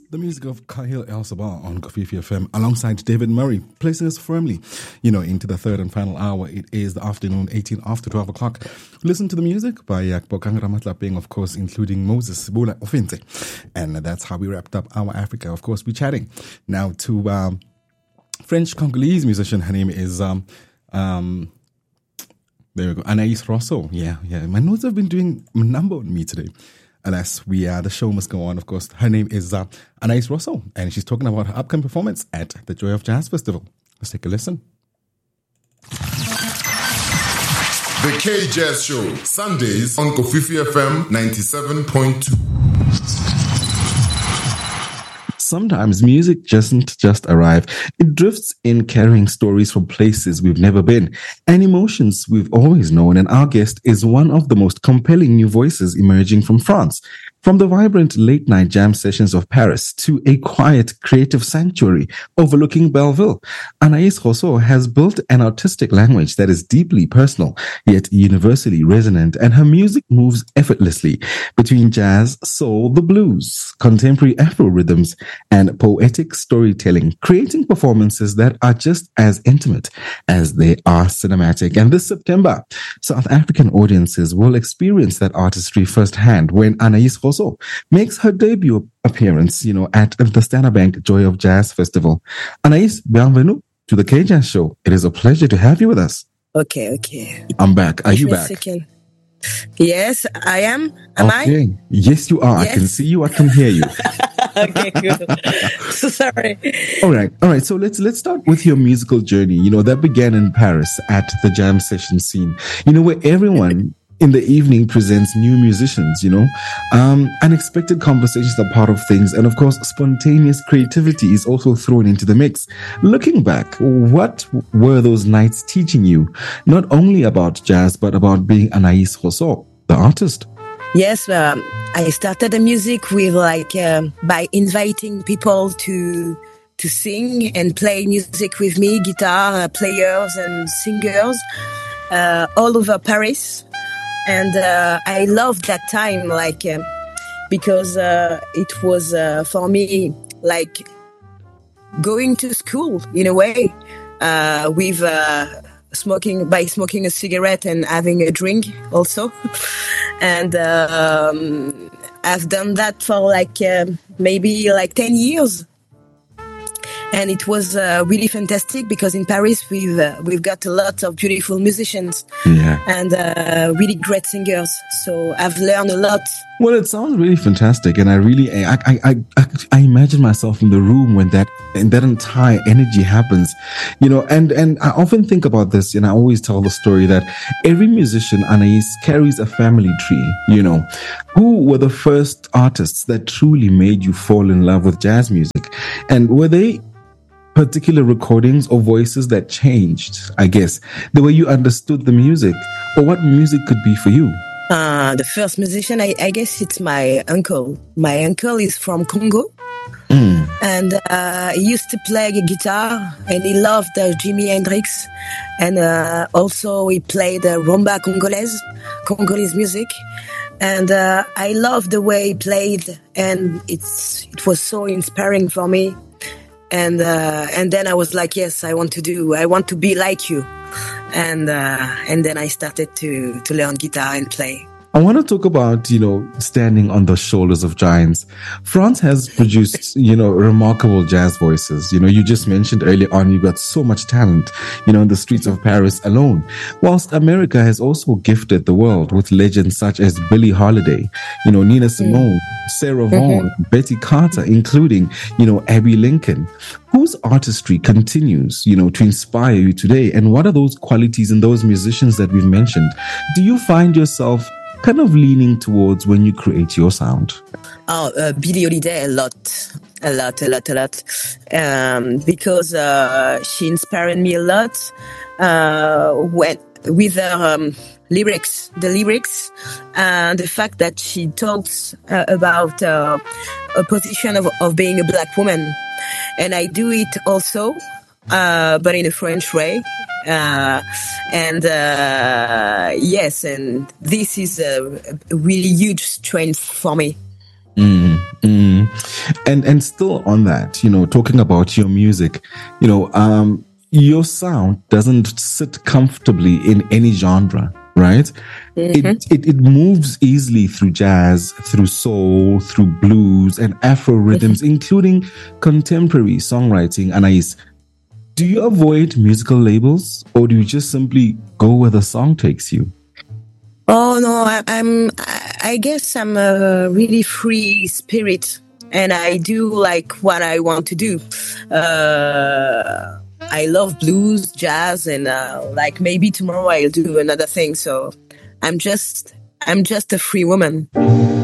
The music of Kahil El Sabah on Kofifi FM alongside David Murray, placing us firmly, into the third and final hour. It is the afternoon, 18 after 12 o'clock. Listen to the music by Bokang Ramatlaping, of course, including Moses Bula Ofinte. And that's how we wrapped up our Africa. Of course, we're chatting now to French-Congolese musician. Her name is, there we go, Anaïs Rosso. Yeah. My notes have been doing a number on me today. Alas, the show must go on, of course. Her name is Anaïs Rosso, and she's talking about her upcoming performance at the Joy of Jazz Festival. Let's take a listen. The K-Jazz Show, Sundays on Kofifi FM 97.2. Sometimes music doesn't just arrive. It drifts in carrying stories from places we've never been and emotions we've always known. And our guest is one of the most compelling new voices emerging from France. From the vibrant late-night jam sessions of Paris to a quiet, creative sanctuary overlooking Belleville, Anaïs Rosso has built an artistic language that is deeply personal, yet universally resonant, and her music moves effortlessly between jazz, soul, the blues, contemporary Afro rhythms, and poetic storytelling, creating performances that are just as intimate as they are cinematic. And this September, South African audiences will experience that artistry firsthand when Anaïs Rosso makes her debut appearance, at the Standard Bank Joy of Jazz Festival. Anaïs, bienvenue to the K-Jazz Show. It is a pleasure to have you with us. Okay. I'm back. Are you back? Yes, I am. Am I? Yes, you are. Yes. I can see you. I can hear you. Okay, good. So sorry. All right. So let's start with your musical journey. That began in Paris at the jam session scene. Where everyone in the evening presents new musicians, unexpected conversations are part of things. And of course, spontaneous creativity is also thrown into the mix. Looking back, what were those nights teaching you? Not only about jazz, but about being Anaïs Rosso, the artist. Yes, I started the music with by inviting people to sing and play music with me, guitar players and singers, all over Paris. And I loved that time, because it was for me like going to school in a way, with smoking a cigarette and having a drink also. And I've done that for maybe 10 years. And it was really fantastic because in Paris we've got a lot of beautiful musicians and really great singers. So I've learned a lot. Well, it sounds really fantastic, and I imagine myself in the room when that entire energy happens, And I often think about this, and I always tell the story that every musician, Anaïs, carries a family tree. Who were the first artists that truly made you fall in love with jazz music, and were they particular recordings or voices that changed, I guess, the way you understood the music, or what music could be for you? The first musician, I guess it's my uncle. My uncle is from Congo. And he used to play guitar, and he loved Jimi Hendrix, and also he played rumba Congolese music. And I loved the way he played, and it was so inspiring for me. And then I was like, yes, I want to be like you. And then I started to learn guitar and play. I want to talk about, standing on the shoulders of giants. France has produced, remarkable jazz voices. You just mentioned earlier on, you got so much talent, in the streets of Paris alone. Whilst America has also gifted the world with legends such as Billie Holiday, Nina Simone, Sarah Vaughan, Betty Carter, including, Abby Lincoln. Whose artistry continues, to inspire you today? And what are those qualities in those musicians that we've mentioned? Do you find yourself kind of leaning towards when you create your sound? Billie Holiday a lot. Because she inspired me a lot with her lyrics, the fact that she talks about a position of being a black woman, and I do it also, but in a French way. Yes, and this is a really huge strength for me. And still on that, talking about your music, your sound doesn't sit comfortably in any genre, right? It moves easily through jazz, through soul, through blues and Afro rhythms, including contemporary songwriting. Anais, do you avoid musical labels, or do you just simply go where the song takes you? Oh no, I guess I'm a really free spirit, and I do like what I want to do. I love blues, jazz, and like maybe tomorrow I'll do another thing. So I'm just a free woman.